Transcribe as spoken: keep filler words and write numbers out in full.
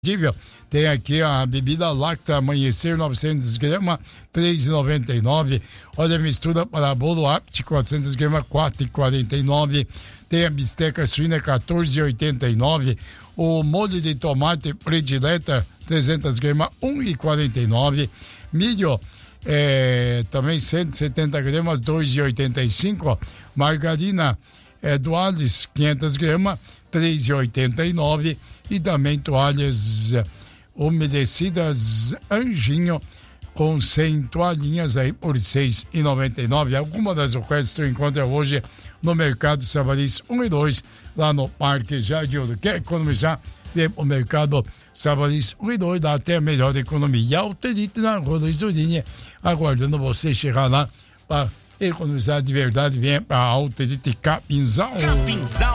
Tem aqui a bebida Lacta Amanhecer novecentos gramas, três reais e noventa e nove centavos. Olha a mistura para bolo Apt, quatrocentos gramas, quatro reais e quarenta e nove centavos. Tem a bisteca suína, quatorze reais e oitenta e nove centavos. O molho de tomate predileta, trezentos gramas, um real e quarenta e nove centavos. Milho, é, também cento e setenta gramas, dois reais e oitenta e cinco centavos. Margarina é, Duales, quinhentos gramas, três reais e oitenta e nove centavos. E também toalhas umedecidas Anjinho com cem toalhinhas aí por seis reais e noventa e nove centavos. Alguma das ofertas tu encontra hoje no Mercado Sabaris um e dois, lá no Parque Jardim Ouro. Quer economizar? Vem pro Mercado Sabaris um e dois, dá até a melhor economia. E a Alterite na Rua Luiz Durinha, aguardando você chegar lá para economizar de verdade. Vem para a Alterite Capinzal. Capinzal.